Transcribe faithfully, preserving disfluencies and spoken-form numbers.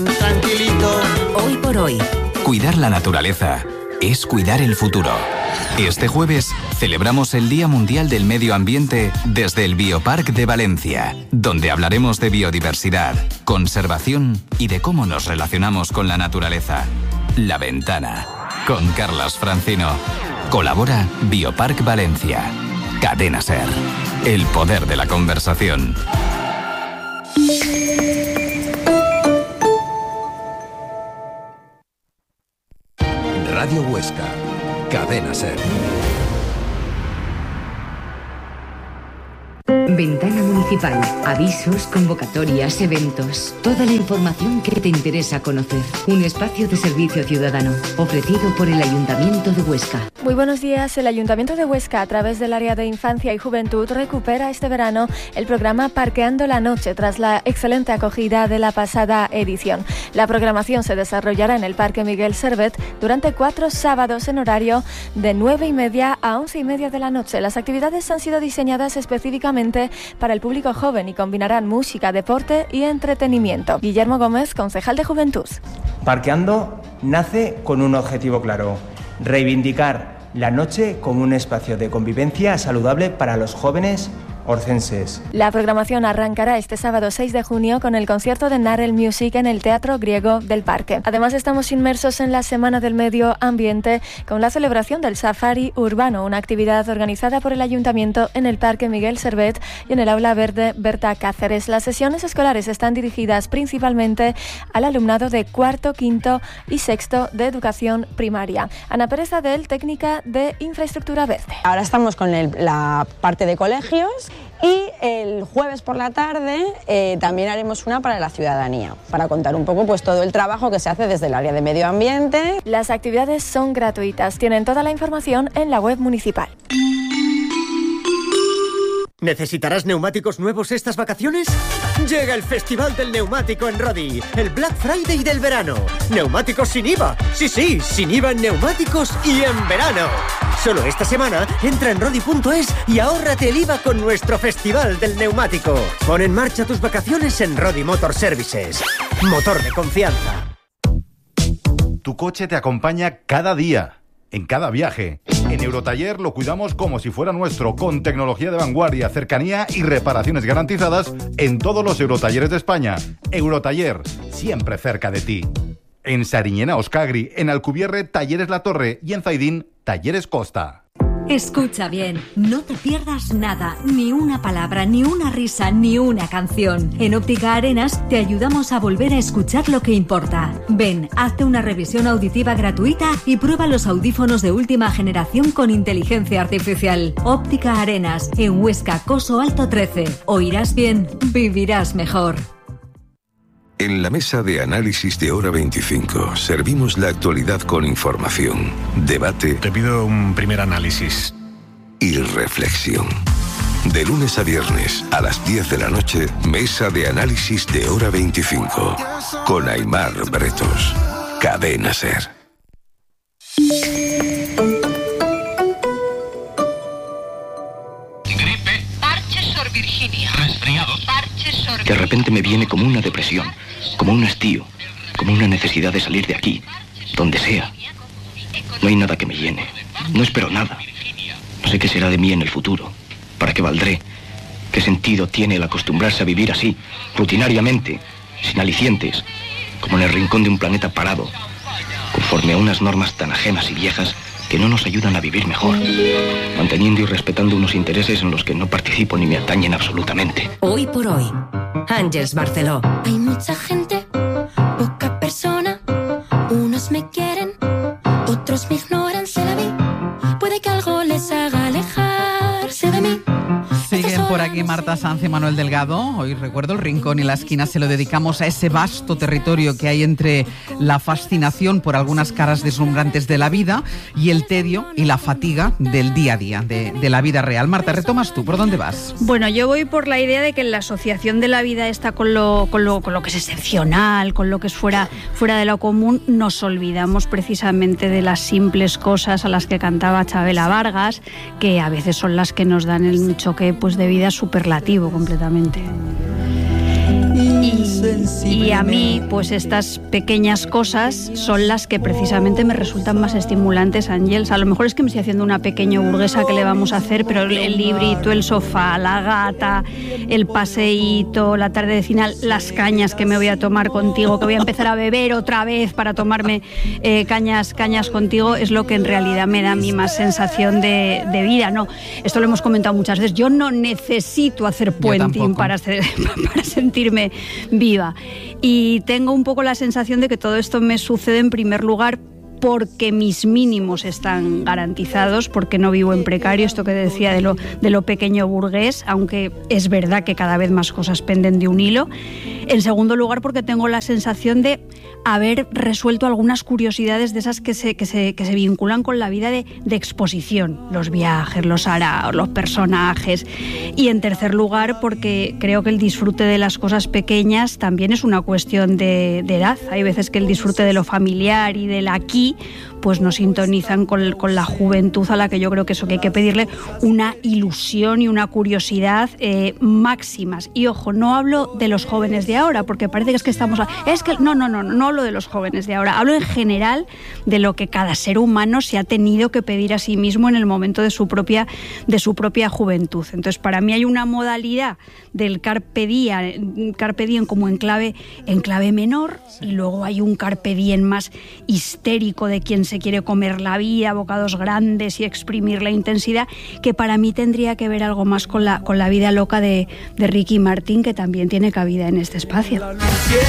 Tranquilito. Hoy por hoy. Cuidar la naturaleza es cuidar el futuro. Este jueves celebramos el Día Mundial del Medio Ambiente desde el Bioparc de Valencia, donde hablaremos de biodiversidad, conservación y de cómo nos relacionamos con la naturaleza. La Ventana, con Carlas Francino. Colabora Bioparc Valencia. Cadena SER. El poder de la conversación. Radio Huesca, Cadena SER. Ventana Municipal. Avisos, convocatorias, eventos. Toda la información que te interesa conocer. Un espacio de servicio ciudadano ofrecido por el Ayuntamiento de Huesca. Muy buenos días. El Ayuntamiento de Huesca, a través del área de Infancia y Juventud, recupera este verano el programa Parqueando la Noche tras la excelente acogida de la pasada edición. La programación se desarrollará en el Parque Miguel Servet durante cuatro sábados en horario de nueve y media a once y media de la noche. Las actividades han sido diseñadas específicamente para el público joven y combinarán música, deporte y entretenimiento. Guillermo Gómez, concejal de Juventud. Parqueando nace con un objetivo claro: reivindicar la noche como un espacio de convivencia saludable para los jóvenes orcenses. La programación arrancará este sábado seis de junio con el concierto de Narel Music en el Teatro Griego del Parque. Además, estamos inmersos en la Semana del Medio Ambiente con la celebración del Safari Urbano, una actividad organizada por el Ayuntamiento en el Parque Miguel Servet y en el Aula Verde Berta Cáceres. Las sesiones escolares están dirigidas principalmente al alumnado de cuarto, quinto y sexto de educación primaria. Ana Pérez Adel, técnica de infraestructura verde. Ahora estamos con el, la parte de colegios. Y el jueves por la tarde eh, también haremos una para la ciudadanía, para contar un poco pues todo el trabajo que se hace desde el área de medio ambiente. Las actividades son gratuitas, tienen toda la información en la web municipal. ¿Necesitarás neumáticos nuevos estas vacaciones? Llega el Festival del Neumático en Rodi, el Black Friday del verano. Neumáticos sin I V A. Sí, sí, sin I V A en neumáticos y en verano. Solo esta semana entra en rodi punto es y ahórrate el I V A con nuestro Festival del Neumático. Pon en marcha tus vacaciones en Rodi Motor Services. Motor de confianza. Tu coche te acompaña cada día, en cada viaje. En Eurotaller lo cuidamos como si fuera nuestro, con tecnología de vanguardia, cercanía y reparaciones garantizadas en todos los Eurotalleres de España. Eurotaller, siempre cerca de ti. En Sariñena, Oscagri, en Alcubierre, Talleres La Torre y en Zaidín, Talleres Costa. Escucha bien, no te pierdas nada, ni una palabra, ni una risa, ni una canción. En Óptica Arenas te ayudamos a volver a escuchar lo que importa. Ven, hazte una revisión auditiva gratuita y prueba los audífonos de última generación con inteligencia artificial. Óptica Arenas, en Huesca, Coso Alto trece. Oirás bien, vivirás mejor. En la mesa de análisis de Hora veinticinco servimos la actualidad con información, debate... Te pido un primer análisis. ...y reflexión. De lunes a viernes a las diez de la noche, mesa de análisis de Hora veinticinco. Con Aimar Bretos. Cadena SER. Gripe. Parches Sor Virginia. Resfriados. Parches Sor Virginia. De repente me viene como una depresión, como un hastío, como una necesidad de salir de aquí, donde sea. No hay nada que me llene, no espero nada. No sé qué será de mí en el futuro, para qué valdré, qué sentido tiene el acostumbrarse a vivir así, rutinariamente, sin alicientes, como en el rincón de un planeta parado, conforme a unas normas tan ajenas y viejas que no nos ayudan a vivir mejor, manteniendo y respetando unos intereses en los que no participo ni me atañen absolutamente. Hoy por hoy, Àngels Barceló. Hay mucha gente, poca persona, unos me quieren, otros me ignoran, se la vi, puede que algo les haga alejarse de mí. Siguen por aquí Marta Sanz y Manuel Delgado. Hoy recuerdo el rincón y la esquina se lo dedicamos a ese vasto territorio que hay entre la fascinación por algunas caras deslumbrantes de la vida y el tedio y la fatiga del día a día, de, de la vida real. Marta, retomas tú, ¿por dónde vas? Bueno, yo voy por la idea de que en la asociación de la vida esta con lo, con lo, con lo que es excepcional, con lo que es fuera, fuera de lo común, nos olvidamos precisamente de las simples cosas a las que cantaba Chabela Vargas, que a veces son las que nos dan el choque pues de vida superlativo completamente. Y Y a mí, pues estas pequeñas cosas son las que precisamente me resultan más estimulantes, Ángels. A lo mejor es que me estoy haciendo una pequeña burguesa que le vamos a hacer, pero el librito, el sofá, la gata, el paseíto, la tarde de final, las cañas que me voy a tomar contigo, que voy a empezar a beber otra vez para tomarme eh, cañas, cañas contigo, es lo que en realidad me da a mí más sensación de, de vida. No, esto lo hemos comentado muchas veces. Yo no necesito hacer puenting para, ser, para sentirme viva. Y tengo un poco la sensación de que todo esto me sucede en primer lugar porque mis mínimos están garantizados, porque no vivo en precario, esto que decía de lo, de lo pequeño burgués, aunque es verdad que cada vez más cosas penden de un hilo. En segundo lugar, porque tengo la sensación de haber resuelto algunas curiosidades de esas que se, que se, que se vinculan con la vida de, de exposición, los viajes, los araos, los personajes. Y en tercer lugar, porque creo que el disfrute de las cosas pequeñas también es una cuestión de, de edad. Hay veces que el disfrute de lo familiar y del aquí pues no sintonizan con, con la juventud, a la que yo creo que eso que hay que pedirle una ilusión y una curiosidad eh, máximas. Y ojo, no hablo de los jóvenes de ahora, porque parece que es que estamos... A, es que no, no, no, no hablo de los jóvenes de ahora, hablo en general de lo que cada ser humano se ha tenido que pedir a sí mismo en el momento de su propia, de su propia juventud. Entonces, para mí hay una modalidad del carpe diem, carpe diem como en clave, en clave menor, y luego hay un carpe diem más histérico de quien se quiere comer la vida, bocados grandes y exprimir la intensidad, que para mí tendría que ver algo más con la, con la vida loca de, de Ricky Martin, que también tiene cabida en este espacio.